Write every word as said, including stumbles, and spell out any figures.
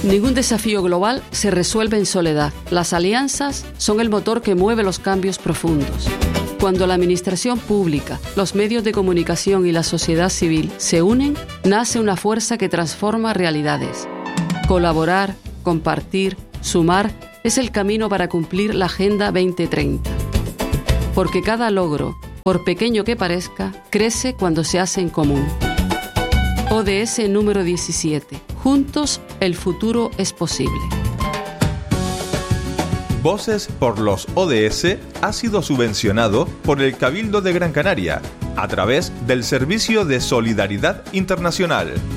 Ningún desafío global se resuelve en soledad. Las alianzas son el motor que mueve los cambios profundos. Cuando la administración pública, los medios de comunicación y la sociedad civil se unen, nace una fuerza que transforma realidades. Colaborar, compartir, sumar es el camino para cumplir la Agenda veinte treinta. Porque cada logro, por pequeño que parezca, crece cuando se hace en común. O D S número diecisiete. Juntos, el futuro es posible. Voces por los O D S ha sido subvencionado por el Cabildo de Gran Canaria a través del Servicio de Solidaridad Internacional.